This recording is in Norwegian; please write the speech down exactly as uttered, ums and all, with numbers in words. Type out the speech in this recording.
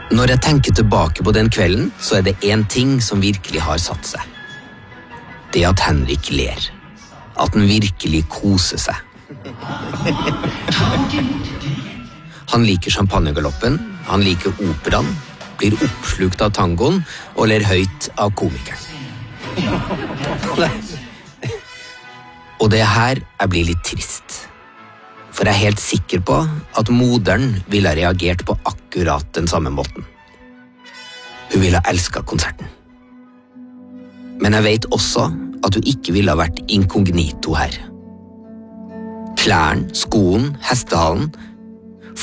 Når jeg tenker tilbake på den kvelden, så er det en ting som virkelig har satt seg. Det at Henrik ler. At han virkelig koser seg. Han liker champagnegaloppen, han liker operaen, blir oppslukt av tangoen og ler høyt av komikeren. Og det er her jeg blir litt trist. For jeg er helt sikker på at moderen ville ha reagert på akkurat den samme måten. Hun ville ha elsket konserten. Men jeg vet også at hun ikke ville ha vært inkognito her. Klærne, skoen, hestehalen